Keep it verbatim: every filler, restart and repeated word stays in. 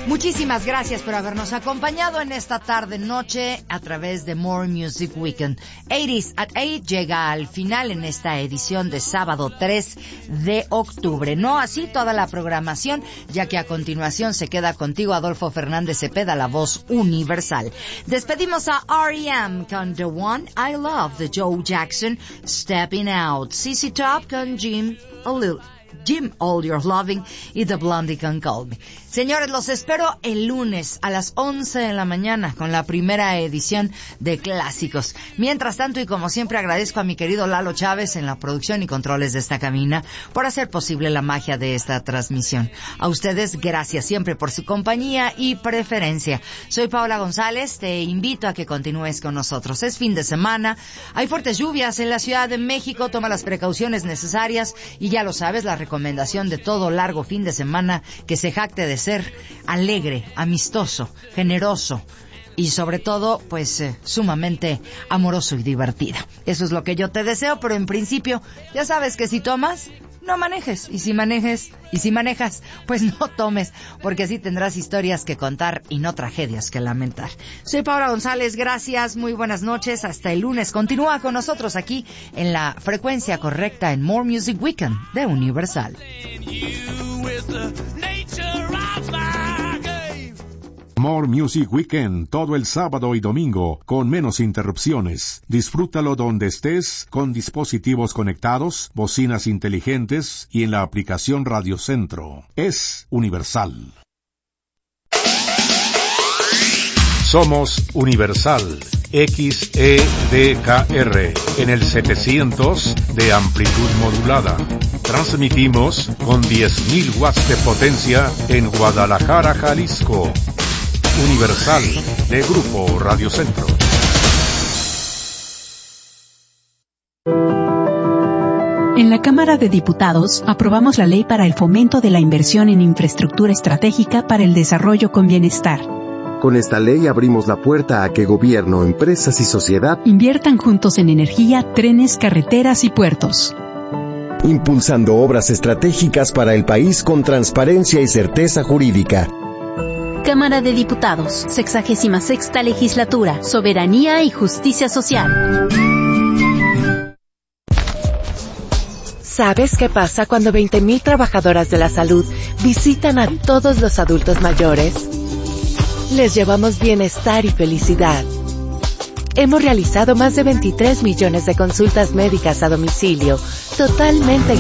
Muchísimas gracias por habernos acompañado en esta tarde-noche a través de More Music Weekend. eighties at eight llega al final en esta edición de sábado tres de octubre. No así toda la programación, ya que a continuación se queda contigo Adolfo Fernández Cepeda, la voz universal. Despedimos a R E M con The One I Love de Joe Jackson, Stepping Out. C C Top con Jim a Little. Jim All Your Loving y The Blondie Can Call Me. Señores, los espero el lunes a las once de la mañana con la primera edición de Clásicos. Mientras tanto, y como siempre, agradezco a mi querido Lalo Chávez en la producción y controles de esta cabina por hacer posible la magia de esta transmisión. A ustedes, gracias siempre por su compañía y preferencia. Soy Paola González, te invito a que continúes con nosotros. Es fin de semana, hay fuertes lluvias en la Ciudad de México, toma las precauciones necesarias y ya lo sabes, la recomendación de todo largo fin de semana que se jacte de ser alegre, amistoso, generoso y sobre todo, pues, eh, sumamente amoroso y divertido. Eso es lo que yo te deseo, pero en principio, ya sabes que si tomas, no manejes. Y si manejes, y si manejas, pues no tomes, porque así tendrás historias que contar y no tragedias que lamentar. Soy Paola González, gracias, muy buenas noches, hasta el lunes. Continúa con nosotros aquí en la frecuencia correcta en More Music Weekend de Universal. More Music Weekend, todo el sábado y domingo, con menos interrupciones. Disfrútalo donde estés, con dispositivos conectados, bocinas inteligentes y en la aplicación Radio Centro. Es Universal. Somos Universal, X E D K R, en el setecientos de amplitud modulada. Transmitimos con diez mil watts de potencia en Guadalajara, Jalisco. Universal, de Grupo Radio Centro. En la Cámara de Diputados aprobamos la Ley para el Fomento de la Inversión en Infraestructura Estratégica para el Desarrollo con Bienestar. Con esta ley abrimos la puerta a que gobierno, empresas y sociedad inviertan juntos en energía, trenes, carreteras y puertos, impulsando obras estratégicas para el país con transparencia y certeza jurídica. Cámara de Diputados, sexagésima sexta Legislatura, Soberanía y Justicia Social. ¿Sabes qué pasa cuando veinte mil trabajadoras de la salud visitan a todos los adultos mayores? Les llevamos bienestar y felicidad. Hemos realizado más de veintitrés millones de consultas médicas a domicilio, totalmente